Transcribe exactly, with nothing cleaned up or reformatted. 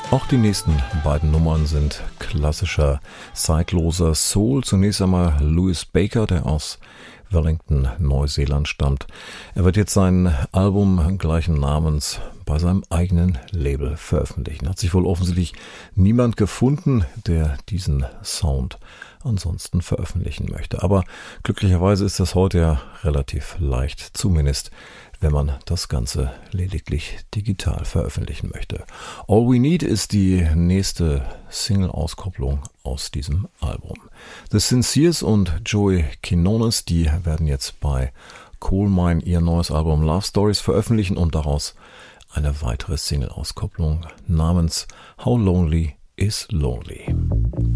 Auch die nächsten beiden Nummern sind klassischer, zeitloser Soul. Zunächst einmal Louis Baker, der aus Wellington, Neuseeland stammt. Er wird jetzt sein Album gleichen Namens bei seinem eigenen Label veröffentlichen. Hat sich wohl offensichtlich niemand gefunden, der diesen Sound ansonsten veröffentlichen möchte. Aber glücklicherweise ist das heute ja relativ leicht, zumindest wenn man das Ganze lediglich digital veröffentlichen möchte. All We Need ist die nächste Single-Auskopplung aus diesem Album. The Sincers und Joey Quinones, die werden jetzt bei Coal Mine ihr neues Album Love Stories veröffentlichen und daraus eine weitere Single-Auskopplung namens How Lonely is Lonely.